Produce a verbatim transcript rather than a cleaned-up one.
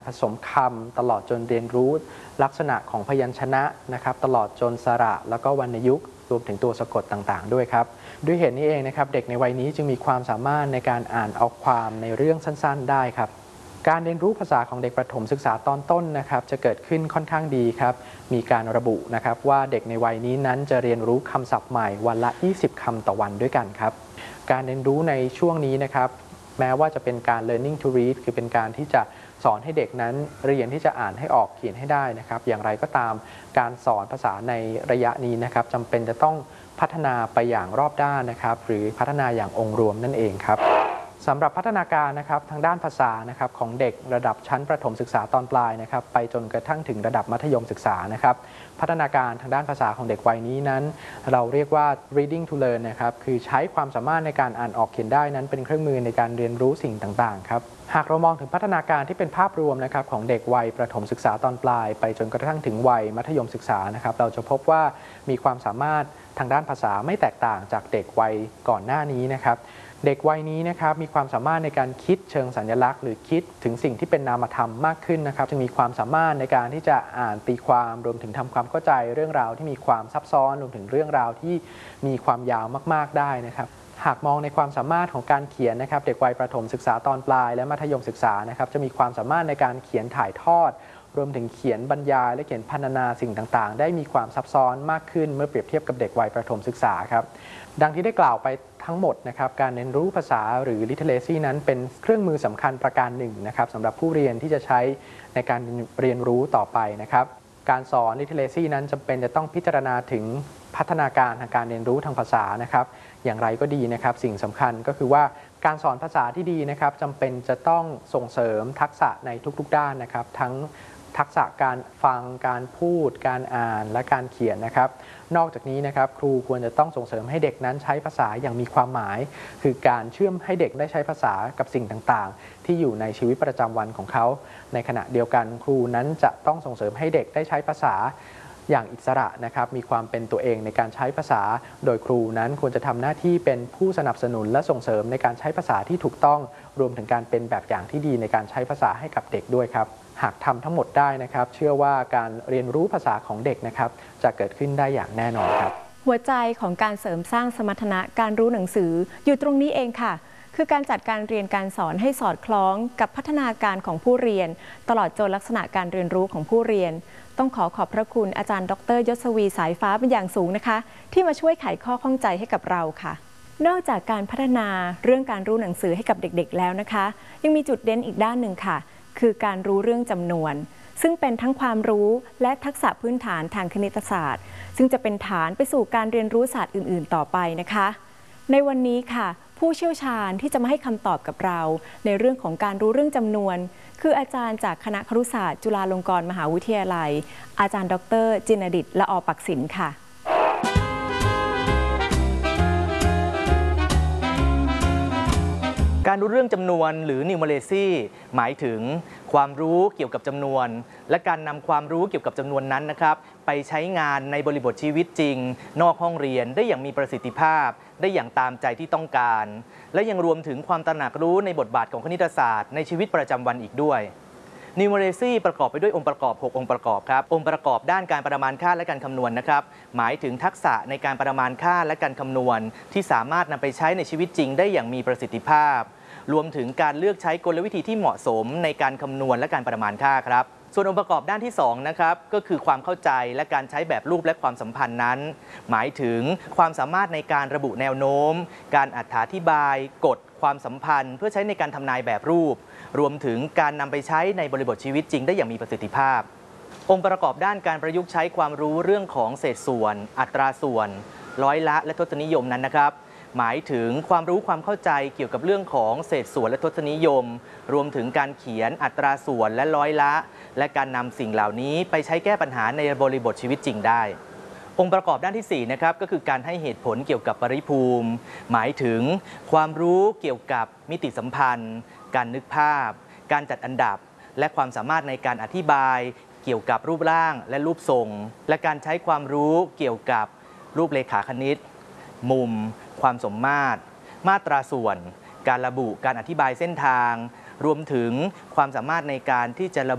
ผสมคำตลอดจนเรียนรู้ลักษณะของพยัญชนะนะครับตลอดจนสระแล้วก็วรรณยุกต์รวมถึงตัวสะกดต่างๆด้วยครับด้วยเหตุนี้เองนะครับเด็กในวัยนี้จึงมีความสามารถในการอ่านเอาความในเรื่องสั้นๆได้ครับการเรียนรู้ภาษาของเด็กประถมศึกษาตอนต้นนะครับจะเกิดขึ้นค่อนข้างดีครับมีการระบุนะครับว่าเด็กในวัยนี้นั้นจะเรียนรู้คำศัพท์ใหม่วันละยี่สิบคำต่อวันด้วยกันครับการเรียนรู้ในช่วงนี้นะครับแม้ว่าจะเป็นการ learning to read คือเป็นการที่จะสอนให้เด็กนั้นเรียนที่จะอ่านให้ออกเขียนให้ได้นะครับอย่างไรก็ตามการสอนภาษาในระยะนี้นะครับจำเป็นจะต้องพัฒนาไปอย่างรอบด้านนะครับหรือพัฒนาอย่างองค์รวมนั่นเองครับสำหรับพัฒนาการนะครับทางด้านภาษานะครับของเด็กระดับชั้นประถมศึกษาตอนปลายนะครับไปจนกระทั่งถึงระดับมัธยมศึกษานะครับพัฒนาการทางด้านภาษาของเด็กวัยนี้นั้นเราเรียกว่า reading to learn นะครับคือใช้ความสามารถในการอ่านออกเขียนได้นั้นเป็นเครื่องมือในการเรียนรู้สิ่งต่างๆครับหากเรามองถึงพัฒนาการที่เป็นภาพรวมนะครับของเด็กวัยประถมศึกษาตอนปลายไปจนกระทั่งถึงวัยมัธยมศึกษานะครับเราจะพบว่ามีความสามารถทางด้านภาษาไม่แตกต่างจากเด็กวัยก่อนหน้านี้นะครับเด็กวัยนี้นะครับมีความสามารถในการคิดเชิงสัญลักษณ์หรือคิดถึงสิ่งที่เป็นนามธรรมมากขึ้นนะครับจึงมีความสามารถในการที่จะอ่านตีความรวมถึงทำความเข้าใจเรื่องราวที่มีความซับซ้อนรวมถึงเรื่องราวที่มีความยาวมากๆได้นะครับหากมองในความสามารถของการเขียนนะครับเด็กวัยประถมศึกษาตอนปลายและมัธยมศึกษานะครับจะมีความสามารถในการเขียนถ่ายทอดรวมถึงเขียนบรรยายและเขียนพรรณนาสิ่งต่างๆได้มีความซับซ้อนมากขึ้นเมื่อเปรียบเทียบกับเด็กวัยประถมศึกษาครับดังที่ได้กล่าวไปทั้งหมดนะครับการเรียนรู้ภาษาหรือ literacy นั้นเป็นเครื่องมือสำคัญประการหนึ่งนะครับสำหรับผู้เรียนที่จะใช้ในการเรียนรู้ต่อไปนะครับการสอน literacy นั้นจำเป็นจะต้องพิจารณาถึงพัฒนาการทางการเรียนรู้ทางภาษานะครับอย่างไรก็ดีนะครับสิ่งสำคัญก็คือว่าการสอนภาษาที่ดีนะครับจำเป็นจะต้องส่งเสริมทักษะในทุกๆด้านนะครับทั้งทักษะการฟังการพูดการอ่านและการเขียนนะครับนอกจากนี้นะครับครูควรจะต้องส่งเสริมให้เด็กนั้นใช้ภาษาอย่างมีความหมายคือการเชื่อมให้เด็กได้ใช้ภาษากับสิ่งต่างๆที่อยู่ในชีวิตประจำวันของเขาในขณะเดียวกันครูนั้นจะต้องส่งเสริมให้เด็กได้ใช้ภาษาอย่างอิสระนะครับมีความเป็นตัวเองในการใช้ภาษาโดยครูนั้นควรจะทำหน้าที่เป็นผู้สนับสนุนและส่งเสริมในการใช้ภาษาที่ถูกต้องรวมถึงการเป็นแบบอย่างที่ดีในการใช้ภาษาให้กับเด็กด้วยครับหากทำทั้งหมดได้นะครับเชื่อว่าการเรียนรู้ภาษาของเด็กนะครับจะเกิดขึ้นได้อย่างแน่นอนครับหัวใจของการเสริมสร้างสมรรถนะการรู้หนังสืออยู่ตรงนี้เองค่ะคือการจัดการเรียนการสอนให้สอดคล้องกับพัฒนาการของผู้เรียนตลอดจนลักษณะการเรียนรู้ของผู้เรียนต้องขอขอบพระคุณอาจารย์ดร.ยศวีสายฟ้าเป็นอย่างสูงนะคะที่มาช่วยไขข้อข้องใจให้กับเราค่ะนอกจากการพัฒนาเรื่องการรู้หนังสือให้กับเด็กๆแล้วนะคะยังมีจุดเด่นอีกด้านหนึ่งค่ะคือการรู้เรื่องจำนวนซึ่งเป็นทั้งความรู้และทักษะพื้นฐานทางคณิตศาสตร์ซึ่งจะเป็นฐานไปสู่การเรียนรู้ศาสตร์อื่นๆต่อไปนะคะในวันนี้ค่ะผู้เชี่ยวชาญที่จะมาให้คำตอบกับเราในเรื่องของการรู้เรื่องจำนวนคืออาจารย์จากคณะครุศาสตร์จุฬาลงกรณ์มหาวิทยาลัยอาจารย์ดร.จินดิษฐ์ ละอปักษิณค่ะการรู้เรื่องจำนวนหรือ numeracy หมายถึงความรู้เกี่ยวกับจำนวนและการนำความรู้เกี่ยวกับจำนวนนั้นนะครับไปใช้งานในบริบทชีวิตจริงนอกห้องเรียนได้อย่างมีประสิทธิภาพได้อย่างตามใจที่ต้องการและยังรวมถึงความตระหนักรู้ในบทบาทของคณิตศาสตร์ในชีวิตประจำวันอีกด้วย numeracy ประกอบไปด้วยองค์ประกอบหกองค์ประกอบครับองค์ประกอบด้านการประมาณค่าและการคำนวณนะครับหมายถึงทักษะในการประมาณค่าและการคำนวณที่สามารถนำไปใช้ในชีวิตจริงได้อย่างมีประสิทธิภาพรวมถึงการเลือกใช้กลวิธีที่เหมาะสมในการคำนวณและการประมาณค่าครับส่วนองค์ประกอบด้านที่สองนะครับก็คือความเข้าใจและการใช้แบบรูปและความสัมพันธ์นั้นหมายถึงความสามารถในการระบุแนวโน้มการอธิบายกฎความสัมพันธ์เพื่อใช้ในการทำนายแบบรูปรวมถึงการนำไปใช้ในบริบทชีวิตจริงได้อย่างมีประสิทธิภาพองค์ประกอบด้านการประยุกต์ใช้ความรู้เรื่องของเศษส่วนอัตราส่วนร้อยละและทศนิยมนั้นนะครับหมายถึงความรู้ความเข้าใจเกี่ยวกับเรื่องของเศษส่วนและทศนิยมรวมถึงการเขียนอัตราส่วนและร้อยละและการนำสิ่งเหล่านี้ไปใช้แก้ปัญหาในบริบทชีวิตจริงได้องค์ประกอบด้านที่สี่นะครับก็คือการให้เหตุผลเกี่ยวกับปริภูมิหมายถึงความรู้เกี่ยวกับมิติสัมพันธ์การนึกภาพการจัดอันดับและความสามารถในการอธิบายเกี่ยวกับรูปร่างและรูปทรงและการใช้ความรู้เกี่ยวกับรูปเลขาคณิตมุมความสมมาตรมาตราส่วนการระบุการอธิบายเส้นทางรวมถึงความสามารถในการที่จะระ